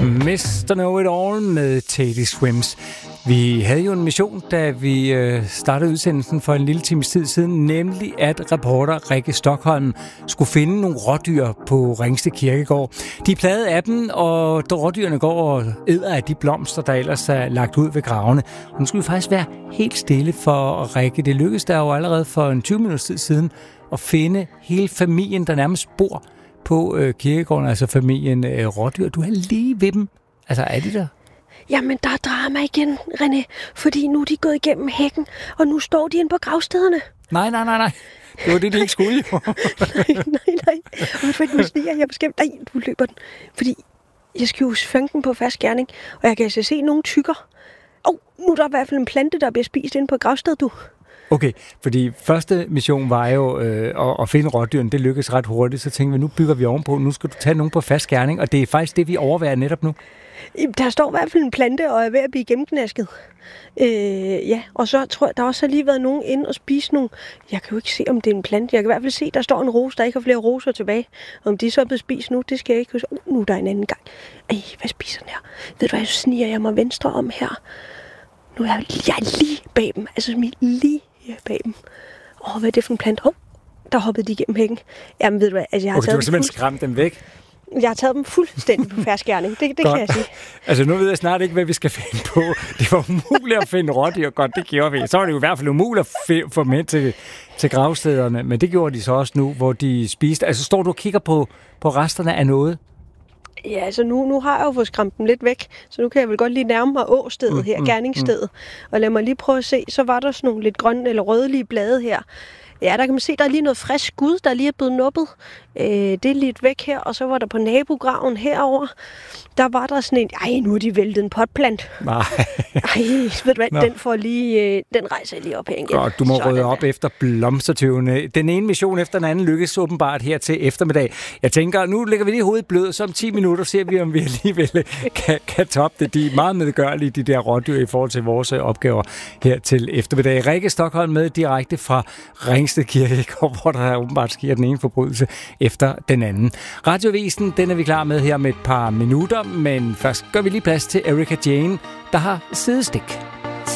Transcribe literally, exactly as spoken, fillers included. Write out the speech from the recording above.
mister Know It All med Teddy Swims. Vi havde jo en mission, da vi øh, startede udsendelsen for en lille times tid siden, nemlig at reporter Rikke Stockholm skulle finde nogle rådyr på Ringsted Kirkegård. De er plaget af dem, og rådyrene går og æder af de blomster, der ellers er lagt ud ved gravene. Og nu skulle vi faktisk være helt stille for Rikke. Det lykkedes der jo allerede for en tyve minutters tid siden at finde hele familien, der nærmest bor på øh, kirkegården, altså familien øh, rådyr. Du er lige ved dem. Altså, er de der? Jamen, der er drama igen, René, fordi nu er de gået igennem hækken, og nu står de inde på gravstederne. Nej, nej, nej, nej. Det var det, de ikke skulle. nej, nej, nej. Og for nu sniger jeg bestemt. Nej, du løber den. Fordi jeg skal jo fange den på fast gerning, og jeg kan altså se nogle tykker. Og oh, nu er der i hvert fald en plante, der bliver spist inde på gravstedet, du. Okay, fordi første mission var jo øh, at, at finde rådyrene. Det lykkedes ret hurtigt, så tænkte vi, nu bygger vi ovenpå. Nu skal du tage nogen på fast gerning, og det er faktisk det, vi overvejer netop nu. Der står i hvert fald en plante, og er ved at blive gennemknasket. Øh, ja, og så tror jeg, der også har lige været nogen inde og spise nogle. Jeg kan jo ikke se, om det er en plante. Jeg kan i hvert fald se, der står en rose, der ikke har flere roser tilbage. Om de så er blevet spist nu, det skal jeg ikke huske. Uh, nu er der en anden gang. Ej, hvad spiser den her? Ved du hvad, så sniger jeg mig venstre om her. Nu er jeg, jeg er lige bag dem. Altså lige bag dem. Åh, hvad er det for en plante? Hov, der hoppede de igennem hækken. Jamen, ved du hvad, altså jeg har okay, taget du har simpelthen skræmt dem væk? Jeg har taget dem fuldstændig på færsk gerning. Det, det kan jeg sige. Altså nu ved jeg snart ikke, hvad vi skal finde på. Det var umuligt at finde rådyr. Godt, det gjorde vi. Så var det jo i hvert fald umuligt at få med til, til gravstederne. Men det gjorde de så også nu, hvor de spiste. Altså står du og kigger på, på resterne af noget? Ja, altså nu, nu har jeg jo fået skræmt dem lidt væk. Så nu kan jeg vel godt lige nærme mig åstedet her, mm, gerningsstedet. Mm. Og lad mig lige prøve at se. Så var der sådan nogle lidt grønne eller rødlige blade her. Ja, der kan man se, der er lige noget frisk skud, der lige er blevet nuppet. Øh, det er lidt væk her, og så var der på nabograven herover. Der var der sådan en, ej, nu er de væltet en potplant. Nej. Ej, ved du hvad, Nå. den får lige, øh, den rejser lige op her igen. Godt, du må sådan rydde op der. Efter blomstertøvene. Den ene mission efter den anden lykkes åbenbart her til eftermiddag. Jeg tænker, nu lægger vi lige hovedet blød, så om ti minutter ser vi, om vi alligevel kan, kan toppe det. De er meget medgørlige, de der rådyr, i forhold til vores opgaver her til eftermiddag. Rikke Stockholm med direkte fra Ringsted Kirkegård, hvor der åbenbart sker den ene forbrydelse efter den anden. Radiovisen, den er vi klar med her med et par minutter, men først gør vi lige plads til Erika Jane, der har sidestik.